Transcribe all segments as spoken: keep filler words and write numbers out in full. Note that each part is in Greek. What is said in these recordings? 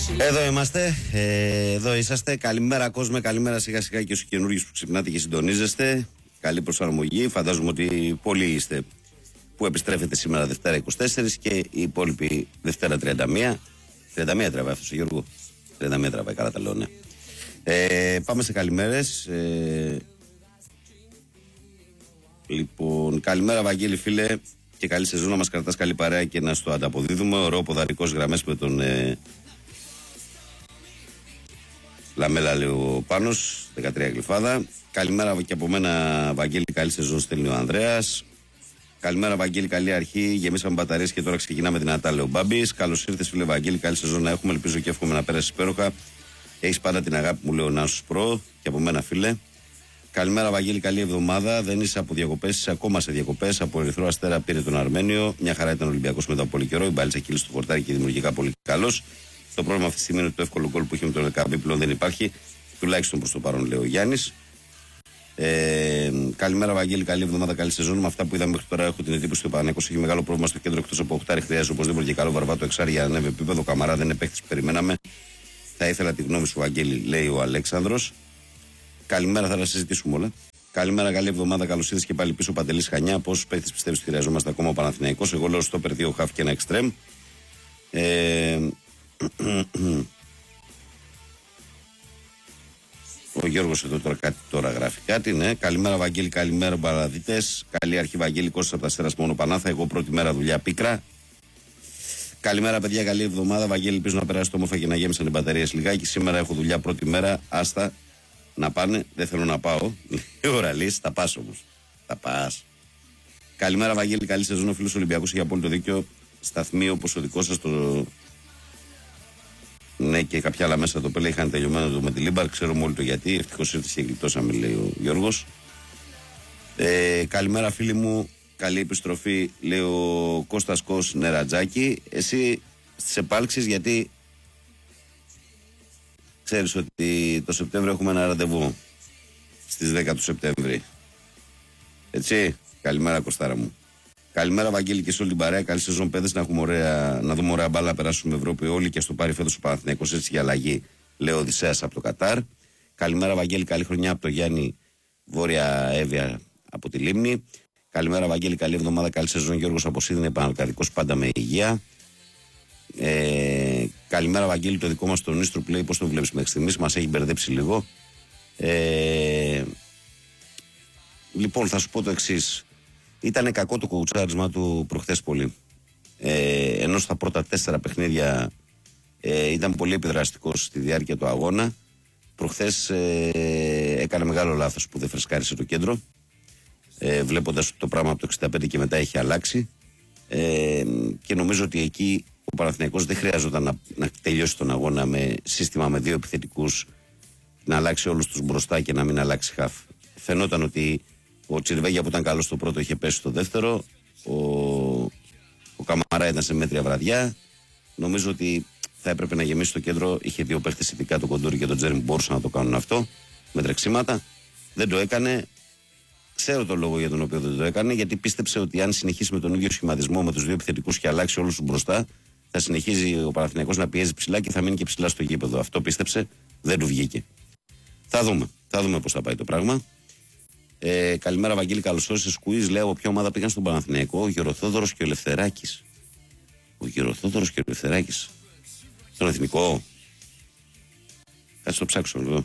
Εδώ είμαστε, ε, εδώ είσαστε. Καλημέρα κόσμε, καλημέρα σιγά σιγά και στους καινούργιους που ξυπνάτε και συντονίζεστε. Καλή προσαρμογή, φαντάζομαι ότι πολλοί είστε που επιστρέφετε σήμερα Δευτέρα είκοσι τέσσερα και οι υπόλοιποι Δευτέρα τριάντα μία. τριάντα μία τραβάει αυτός ο Γιώργο. τριάντα μία τραβάει, καλά τα λέω, ναι. Ε, πάμε σε καλημέρες. Ε, λοιπόν, καλημέρα Βαγγέλη φίλε και καλή σεζόν, να μας κρατάς καλή παρέα και να στο ανταποδίδουμε. Ωραίο ποδαρικός γραμμές με τον ε, Λαμέλα, λέει ο Πάνος, δεκατρία Γλυφάδα. Καλημέρα και από μένα Βαγγέλη, καλή σεζόν, στέλνει ο Ανδρέας. Καλημέρα Βαγγέλη, καλή αρχή. Γεμίσαμε μπαταρίες και τώρα ξεκινάμε δυνατά, λέει ο Μπάμπης. Καλώς ήρθες φίλε Βαγγέλη, καλή σεζόν να έχουμε. Ελπίζω και εύχομαι να πέρασεις υπέροχα. Έχεις πάντα την αγάπη μου, λέει ο Νάσος Προ, και από μένα φίλε. Καλημέρα Βαγγέλη, καλή εβδομάδα. Δεν είσαι από διακοπές, είσαι ακόμα σε διακοπές. Από Ερυθρό Αστέρα πήρε τον Αρμένιο. Μια χαρά ήταν Ολυμπιακός μετά από πολύ καιρό. Η Μπάλτσα κύλησε στο χορτάρι και δημιουργικά πολύ καλός. Το πρόβλημα αυτή τη στιγμή είναι ότι το εύκολο γκολ που είχε με τον Ελκαμπή πλέον δεν υπάρχει. Τουλάχιστον προς το παρόν, λέει ο Γιάννης. Ε, καλημέρα Βαγγέλη, καλή εβδομάδα, καλή σεζόν. Με αυτά που είδαμε μέχρι τώρα, έχω την εντύπωση ότι ο Παναθηναϊκός έχει μεγάλο πρόβλημα στο κέντρο. Εκτός από οχτάρι, χρειάζεται οπωσδήποτε και καλό βαρβάτο εξάρι για να ανέβει επίπεδο. Καμαρά δεν είναι παίκτης που περιμέναμε. Θα ήθελα τη γνώμη σου, Βαγγέλη, λέει ο Αλέξανδρος. Καλημέρα, θα τα συζητήσουμε όλα. Καλημέρα, καλή εβδομάδα, καλώς ήρθες και πάλι πίσω. Παντελής Χανιά. Πόσους παίκτες πιστεύεις ότι χρειαζόμαστε ακόμα ο Παναθηναϊκός? Εγώ λέω στόπερ, δύο χαφ και ένα εξτρέμ. Ε, Ο Γιώργος εδώ τώρα, κάτι, τώρα γράφει κάτι, ναι. Καλημέρα Βαγγέλη, καλημέρα παραδίτες. Καλή αρχή Βαγγέλη, Κώστας από τα Αστέρας μόνο Πανάθα. Εγώ πρώτη μέρα δουλειά Πίκρα. Καλημέρα παιδιά, καλή εβδομάδα. Βαγγέλη, ελπίζω να περάσει το όμορφα και να γέμισαν οι μπαταρίες λιγάκι. Σήμερα έχω δουλειά πρώτη μέρα. Άστα να πάνε, δεν θέλω να πάω. Ώρα λύση, θα πας όμως. Θα πας. Καλημέρα Βαγγέλη, καλή σεζόν. Ο φίλος Ολυμπιακός έχει απόλυτο δίκιο. Σταθμοί όπως ο δικός σας το. Ναι, και κάποια άλλα μέσα το πέλε είχαν τελειωμένο το με τη Λίμπαρ. Ξέρουμε όλοι το γιατί. Ευτυχώς ήρθε και γλιτώσαμε, λέει ο Γιώργος. Ε, καλημέρα, φίλοι μου. Καλή επιστροφή, λέει ο Κώστας Κος Νερατζάκη. Εσύ στις επάλξεις, γιατί ξέρεις ότι το Σεπτέμβριο έχουμε ένα ραντεβού στις δέκα του Σεπτέμβρη. Έτσι. Καλημέρα, Κωστάρα μου. Καλημέρα, Βαγγέλη, και σε όλη την παρέα. Καλή σεζόν, παιδες. Να, να δούμε ωραία μπάλα, να περάσουμε Ευρώπη όλοι και στο πάρει φέτος ο Παναθηναϊκός. Έτσι για αλλαγή, λέει ο Οδυσσέας από το Κατάρ. Καλημέρα, Βαγγέλη, καλή χρονιά από το Γιάννη, Βόρεια Εύβοια από τη Λίμνη. Καλημέρα, Βαγγέλη, καλή εβδομάδα, καλή σεζόν. Γιώργος από Σίδνεϊ, επαναλκαδικός πάντα με υγεία. Ε, καλημέρα, Βαγγέλη, το δικό μας τον Νίστρου λέει, πώς το βλέπεις μέχρι στιγμής, μας έχει μπερδέψει λίγο. Ε, λοιπόν, θα σου πω το εξής. Ήταν κακό το κουτσάρισμά του προχθές πολύ. Ε, ενώ στα πρώτα τέσσερα παιχνίδια ε, ήταν πολύ επιδραστικός στη διάρκεια του αγώνα. Προχθές ε, έκανε μεγάλο λάθος που δεν φρεσκάρισε το κέντρο. Ε, βλέποντας ότι το πράγμα από το εξήντα πέντε και μετά έχει αλλάξει. Ε, και νομίζω ότι εκεί ο Παναθηναϊκός δεν χρειάζονταν να, να τελειώσει τον αγώνα με σύστημα με δύο επιθετικούς, να αλλάξει όλους τους μπροστά και να μην αλλάξει χαφ. Φαινόταν ότι ο Τσιρβέγια που ήταν καλό στο πρώτο είχε πέσει στο δεύτερο. Ο, ο Καμαρά ήταν σε μέτρια βραδιά. Νομίζω ότι θα έπρεπε να γεμίσει το κέντρο. Είχε δύο παίχτες, ειδικά τον Κοντούρη και τον Τζέρμι, που μπορούσαν να το κάνουν αυτό με τρεξίματα. Δεν το έκανε. Ξέρω τον λόγο για τον οποίο δεν το έκανε. Γιατί πίστεψε ότι αν συνεχίσει με τον ίδιο σχηματισμό με τους δύο επιθετικούς και αλλάξει όλους τους μπροστά, θα συνεχίζει ο Παναθηναϊκός να πιέζει ψηλά και θα μείνει και ψηλά στο γήπεδο. Αυτό πίστεψε. Δεν του βγήκε. Θα δούμε. Θα δούμε πώς θα πάει το πράγμα. Ε, καλημέρα, Βαγγέλη, καλώς όρισες. Κουίζ, λέω από ποια ομάδα πήγαν στον Παναθηναϊκό? Ο Γεροθόδωρος και ο Ελευθεράκης. Ο Γεροθόδωρος και ο Ελευθεράκης. Στον Εθνικό. Κάτσε το ψάξω εδώ.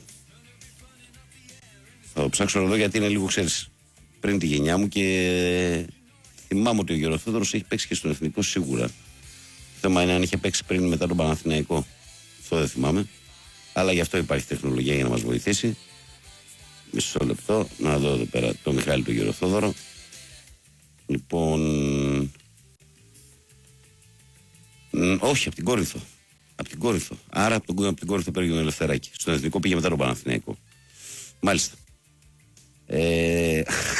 Θα το ψάξω εδώ γιατί είναι λίγο, ξέρεις, πριν τη γενιά μου και θυμάμαι ότι ο Γεροθόδωρος έχει παίξει και στον Εθνικό σίγουρα. Το θέμα είναι αν είχε παίξει πριν ή μετά τον Παναθηναϊκό. Αυτό δεν θυμάμαι. Αλλά γι' αυτό υπάρχει τεχνολογία για να μας βοηθήσει. Μισό λεπτό, να δω εδώ πέρα το Μιχάλη του Γεροθόδωρο. Λοιπόν, μ, όχι, από την Κόρινθο. Από την Κόρινθο. Άρα από, τον, από την Κόρινθο πέρασε τον Ελευθεράκη. Στον Εθνικό πήγε μετά τον Παναθηναϊκό. Μάλιστα. Ε...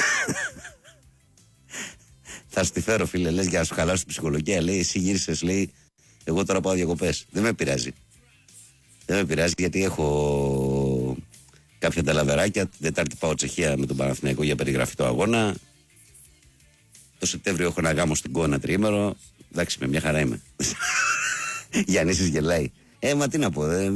Θα σου τη φέρω, φίλε, λες, για να σου χαλάσω την ψυχολογία. Λέει, εσύ γύρισες, λέει, εγώ τώρα πάω διακοπές. Δεν με πειράζει. Δεν με πειράζει γιατί έχω κάποια ταλαβεράκια. Τετάρτη πάω Τσεχία με τον Παναθηναϊκό για περιγραφή του αγώνα. Το Σεπτέμβριο έχω ένα γάμο στην Κόνα τριήμερο. Εντάξει, με μια χαρά είμαι. Γιάννης γελάει. Ε, μα τι να πω. Ε,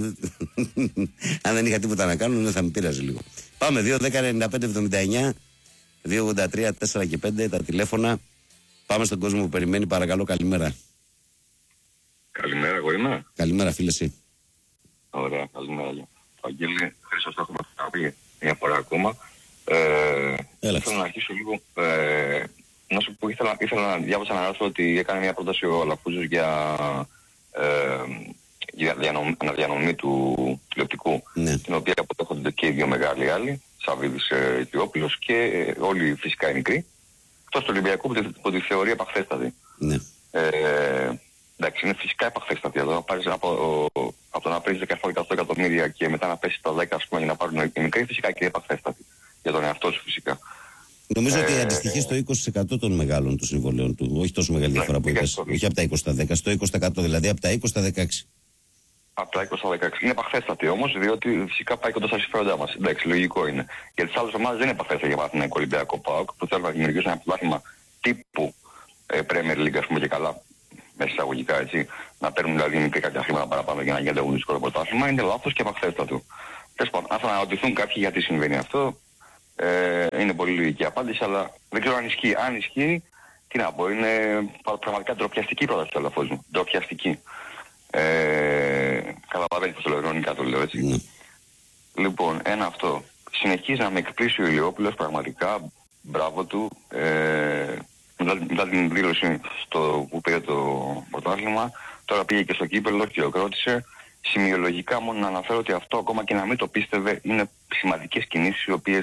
αν δεν είχα τίποτα να κάνω, δεν θα με πείραζε λίγο. Πάμε. δύο δέκα ενενήντα πέντε εβδομήντα εννιά, δύο ογδόντα τρία τέσσερα και πέντε τα τηλέφωνα. Πάμε στον κόσμο που περιμένει. Παρακαλώ, καλημέρα. Καλημέρα, Κορίνα. Καλημέρα, φίλε, εσύ. Ωραία, καλημέρα. Αγγέλη, Χρήστος, το έχουμε πει μια φορά ακόμα. Ε, θέλω να αρχίσω λίγο. Ε, να σου πω, ήθελα, ήθελα να διάβασα να γράψω ότι έκανε μια πρόταση ο Αλαφούζος για, ε, για διανομ, αναδιανομή του τηλεοπτικού, ναι. την οποία αποτέχονται και οι δύο μεγάλοι άλλοι, Σαββίδης ε, Τιόπουλος και ε, όλοι φυσικά οι μικροί, εκτός του Ολυμπιακού που τη θεωρεί επαχθέστατη. Ναι. Ε, εντάξει, είναι φυσικά επαχθέστατη εδώ. Να πάρεις από, από το να παίρνεις δεκαεπτά εκατομμύρια και μετά να πέσεις τα δέκα, ας πούμε, για να πάρουν οι μικροί, φυσικά και επαχθέστατη. Για τον εαυτό σου, φυσικά. Νομίζω ε, ότι αντιστοιχεί ε, στο είκοσι τοις εκατό των μεγάλων του συμβολέων του. Όχι τόσο μεγάλη διαφορά ναι, που είπες. Όχι από τα είκοσι στα δέκα, στο είκοσι τοις εκατό δηλαδή, από τα είκοσι στα δεκαέξι. Από τα είκοσι στα δεκαέξι. Είναι επαχθέστατη όμως, διότι φυσικά πάει κοντά στα συμφέροντά μας. Εντάξει, λογικό είναι. Για τις άλλες ομάδες δεν είναι επαχθέστατη για Παναθηναϊκό, Ολυμπιακό, ΠΑΟΚ, που θέλουν να δημιουργήσουν ένα πρωτάθλημα τύπου ε, Premier League, ας πούμε, και καλά. Μέσα εισαγωγικά, έτσι. Να παίρνουν δηλαδή μικρή κάποια χρήματα παραπάνω για να γίνεται ένα δύσκολο πρωτάθλημα. Είναι λάθος και επαχθέστατο. Τέλος πάντων, αν θα αναρωτηθούν κάποιοι γιατί συμβαίνει αυτό. Ε, είναι πολύ λογική απάντηση, αλλά δεν ξέρω αν ισχύει. Αν ισχύει, τι να πω, είναι πραγματικά ντροπιαστική πρόταση του Αλαφούζου. Ντροπιαστική. Ε, Καταλαβαίνεις πως το λέω, ειρωνικά το λέω, έτσι. Mm. Λοιπόν, ένα αυτό. Συνεχίζει να με εκπλήσει ο Ηλιόπουλος, πραγματικά, μπράβο του. Ε, μετά, μετά την δήλωση στο, που πήρε το πρωτάθλημα, τώρα πήγε και στο κύπελλο και οκρότησε. Σημειολογικά μόνο να αναφέρω ότι αυτό, ακόμα και να μην το πίστευε, είναι σημαντικές κινήσεις οι οποίες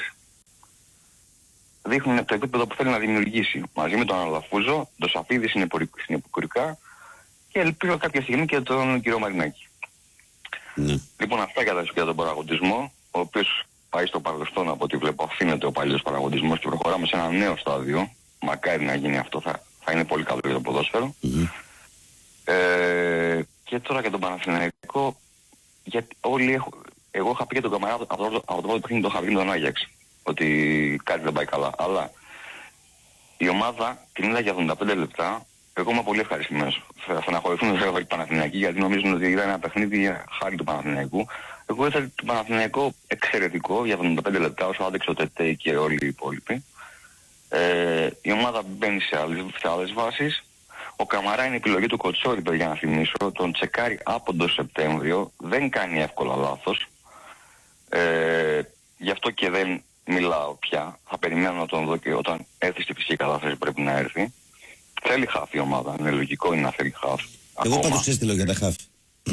δείχνουν το επίπεδο που θέλει να δημιουργήσει. Μαζί με τον Αλαφούζο, τον Σαφίδη συνεπικουρικά και ελπίζω κάποια στιγμή και τον κύριο Μαρινάκη. Ναι. Λοιπόν, αυτά για τον παραγωγισμό, ο οποίος πάει στο παρελθόν από ό,τι βλέπω, αφήνεται ο παλιός παραγωγισμός και προχωράμε σε ένα νέο στάδιο. Μακάρι να γίνει αυτό, θα, θα είναι πολύ καλό για το ποδόσφαιρο. Mm-hmm. Ε, και τώρα για τον Παναθηναϊκό, γιατί όλοι έχω, εγώ είχα πει για τον Καμαρά από το, από το πρώτο παιχνίδι, το είχα πει με τον Άγιαξ, ότι κάτι δεν πάει καλά. Αλλά η ομάδα την είδα για εβδομήντα πέντε λεπτά, εγώ είμαι πολύ ευχαριστημένος. Θα στεναχωρηθούν οι Παναθηναϊκοί γιατί νομίζουν ότι ήταν ένα παιχνίδι χάρη του Παναθηναϊκού. Εγώ ήθελα τον Παναθηναϊκό εξαιρετικό για εβδομήντα πέντε λεπτά, όσο άντεξε ο Τετέ και όλοι οι υπόλοιποι. Ε, η ομάδα μπαίνει σε άλλες, σε άλλες βάσεις. Ο Καμαρά είναι η επιλογή του Κοτσόρη, για να θυμίσω. Τον τσεκάρει από τον Σεπτέμβριο. Δεν κάνει εύκολα λάθος. Ε, γι' αυτό και δεν μιλάω πια. Θα περιμένω να τον δω και όταν έρθει στη φυσική κατάσταση πρέπει να έρθει. Θέλει χάφ η ομάδα. Είναι λογικό είναι να θέλει χάφ. Εγώ πάντως έστειλω για τα χάφ.